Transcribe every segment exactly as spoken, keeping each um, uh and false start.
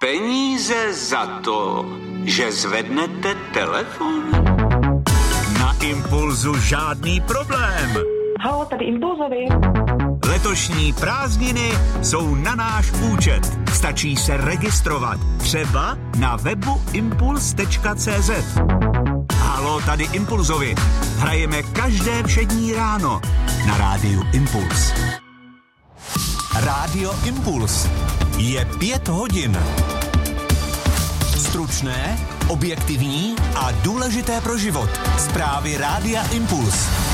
peníze za to, že zvednete telefon? Na Impulzu žádný problém. Halo, tady Impulzovi. Letošní prázdniny jsou na náš účet. Stačí se registrovat. Třeba na webu impuls tečka cé zet. Halo, tady Impulzovi. Hrajeme každé všední ráno na rádiu Impuls. Rádio Impuls. Je pět hodin. Stručné, objektivní a důležité pro život. Zprávy Rádia Impuls.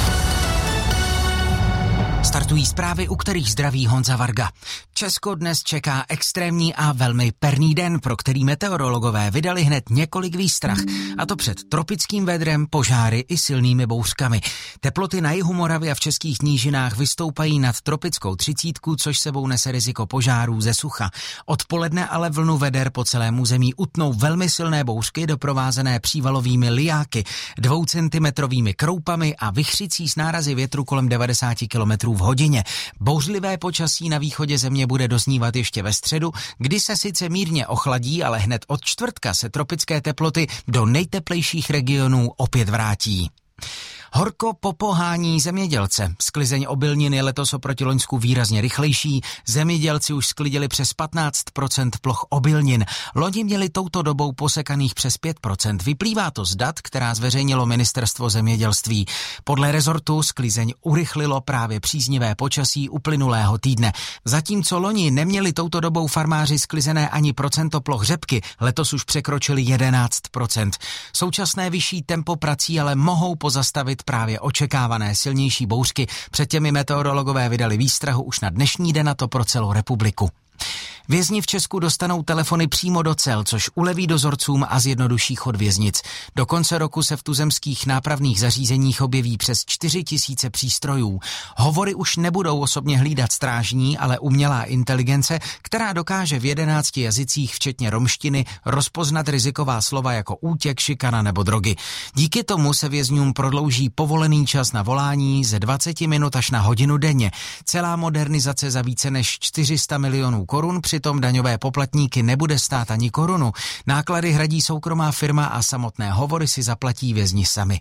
Startují zprávy, u kterých zdraví Honza Varga. Česko dnes čeká extrémní a velmi perný den, pro který meteorologové vydali hned několik výstrah, a to před tropickým vedrem, požáry i silnými bouřkami. Teploty na jihu Moravy a v českých nížinách vystoupají nad tropickou třicítku, což sebou nese riziko požárů ze sucha. Odpoledne ale vlnu veder po celém území utnou velmi silné bouřky doprovázené přívalovými lijáky, dvoucentimetrovými kroupami a vichřicí s nárazy větru kolem devadesát kilometrů v hodině. Bouřlivé počasí na východě země bude doznívat ještě ve středu, kdy se sice mírně ochladí, ale hned od čtvrtka se tropické teploty do nejteplejších regionů opět vrátí. Horko popohání zemědělce. Sklizeň obilnin je letos oproti loňsku výrazně rychlejší. Zemědělci už sklidili přes patnáct procent ploch obilnin. Loni měli touto dobou posekaných přes pět procent. Vyplývá to z dat, která zveřejnilo Ministerstvo zemědělství. Podle rezortu sklizeň urychlilo právě příznivé počasí uplynulého týdne. Zatímco loni neměli touto dobou farmáři sklizené ani procento ploch řepky, letos už překročili jedenáct procent. Současné vyšší tempo prací ale mohou pozastavit právě očekávané silnější bouřky. Před těmi meteorologové vydali výstrahu už na dnešní den, a to pro celou republiku. Vězni v Česku dostanou telefony přímo do cel, což uleví dozorcům a zjednoduší chod věznic. Do konce roku se v tuzemských nápravných zařízeních objeví přes čtyři tisíce přístrojů. Hovory už nebudou osobně hlídat strážní, ale umělá inteligence, která dokáže v jedenácti jazycích, včetně romštiny, rozpoznat riziková slova jako útěk, šikana nebo drogy. Díky tomu se vězňům prodlouží povolený čas na volání ze dvacet minut až na hodinu denně. Celá modernizace za více než čtyři sta milionů korun přitom daňové poplatníky nebude stát ani korunu. Náklady hradí soukromá firma a samotné hovory si zaplatí vězni sami.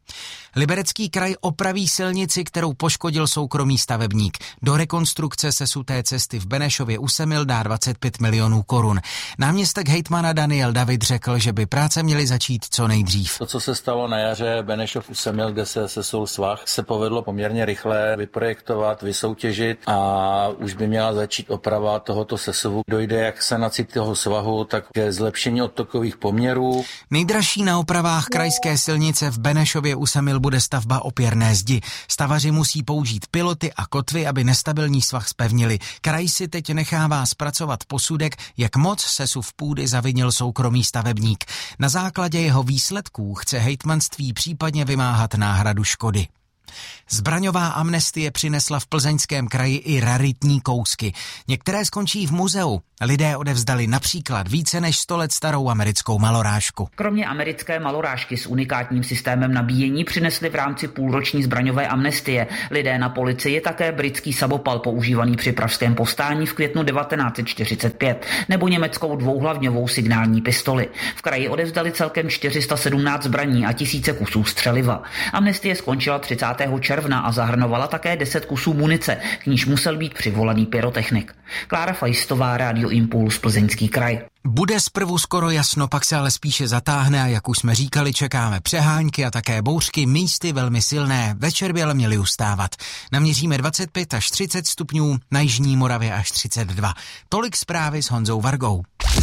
Liberecký kraj opraví silnici, kterou poškodil soukromý stavebník. Do rekonstrukce sesuté cesty v Benešově u Semil dá dvacet pět milionů korun. Náměstek hejtmana Daniel David řekl, že by práce měly začít co nejdřív. To, co se stalo na jaře Benešov u Semil, kde se sesul svah, se povedlo poměrně rychle vyprojektovat, vysoutěžit a už by měla začít oprava tohoto sesuvu. Dojde jak sanaci toho svahu, tak ke zlepšení odtokových poměrů. Nejdražší na opravách krajské silnice v Benešově u Semil bude stavba opěrné zdi. Stavaři musí použít piloty a kotvy, aby nestabilní svah zpevnili. Kraj si teď nechává zpracovat posudek, jak moc sesuv půdy zavinil soukromý stavebník. Na základě jeho výsledků chce hejtmanství případně vymáhat náhradu škody. Zbraňová amnestie přinesla v Plzeňském kraji i raritní kousky. Některé skončí v muzeu. Lidé odevzdali například více než sto let starou americkou malorážku. Kromě americké malorážky s unikátním systémem nabíjení přinesli v rámci půlroční zbraňové amnestie lidé na policii také britský samopal používaný při pražském povstání v květnu devatenáct set čtyřicet pět nebo německou dvouhlavňovou signální pistoli. V kraji odevzdali celkem čtyři sta sedmnáct zbraní a tisíce kusů střeliva. Amnestie skončila třicátého června a zahrnovala také deset kusů munice, k níž musel být přivolaný pyrotechnik. Klára Fajstová, Rádio Impuls, Plzeňský kraj. Bude zprvu skoro jasno, pak se ale spíše zatáhne a jak už jsme říkali, čekáme přehánky a také bouřky, místy velmi silné. Večer by ale měly ustávat. Naměříme dvacet pět až třicet stupňů, na jižní Moravě až třicet dva. Tolik zprávy s Honzou Vargou.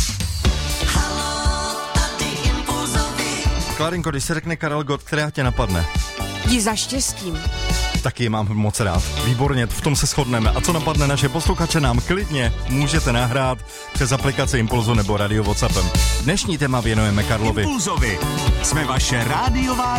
Klarinko, když se řekne Karel Gott, která tě napadne? Jdi za štěstím. Taky je mám moc rád. Výborně, v tom se shodneme. A co napadne naše posluchače, nám klidně můžete nahrát přes aplikaci Impulzu nebo Radio WhatsAppem. Dnešní téma věnujeme Karlovi. Impulzovi. Jsme vaše rádiová